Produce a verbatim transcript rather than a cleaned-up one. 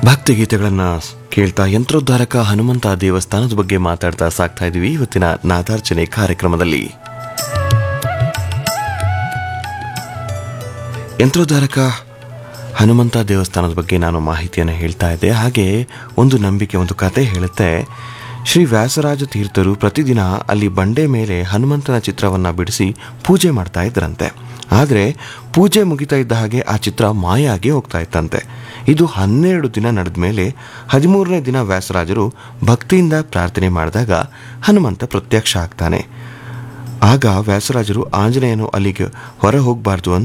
ಭಕ್ತಿಗೀತೆಗಳನ್ನು ಕೇಳ್ತಾ ಯಂತ್ರೋದ್ಧಾರಕ ಹನುಮಂತ ದೇವಸ್ಥಾನದ ಬಗ್ಗೆ ಮಾತಾಡ್ತಾ ಸಾಕ್ತಾ ಇದೀವಿ ಇವತ್ತಿನ ನಾದಾರ್ಚನೆ ಕಾರ್ಯಕ್ರಮದಲ್ಲಿ. ಯಂತ್ರೋದ್ಧಾರಕ ಹನುಮಂತ ದೇವಸ್ಥಾನದ ಬಗ್ಗೆ ನಾನು ಮಾಹಿತಿಯನ್ನು ಹೇಳ್ತಾ ಇದ್ದೆ. ಹಾಗೆ ಒಂದು ನಂಬಿಕೆ, ಒಂದು ಕತೆ ಹೇಳುತ್ತೆ. ಶ್ರೀ ವ್ಯಾಸರಾಜ ತೀರ್ಥರು ಪ್ರತಿದಿನ ಅಲ್ಲಿ ಬಂಡೆ ಮೇಲೆ ಹನುಮಂತನ ಚಿತ್ರವನ್ನು ಬಿಡಿಸಿ ಪೂಜೆ ಮಾಡ್ತಾ ಇದ್ರಂತೆ. ಆದರೆ ಪೂಜೆ ಮುಗಿತಾ ಇದ್ದ ಹಾಗೆ ಆ ಚಿತ್ರ ಮಾಯ ಆಗಿ ಹೋಗ್ತಾ ಇತ್ತಂತೆ. ಇದು ಹನ್ನೆರಡು ದಿನ ನಡೆದ ಮೇಲೆ ಹದಿಮೂರನೇ ದಿನ ವ್ಯಾಸರಾಜರು ಭಕ್ತಿಯಿಂದ ಪ್ರಾರ್ಥನೆ ಮಾಡಿದಾಗ ಹನುಮಂತ ಪ್ರತ್ಯಕ್ಷ ಆಗ್ತಾನೆ. ಆಗ ವ್ಯಾಸರಾಜರು ಆಂಜನೇಯನು ಅಲ್ಲಿಗೆ ಹೊರ ಹೋಗಬಾರ್ದು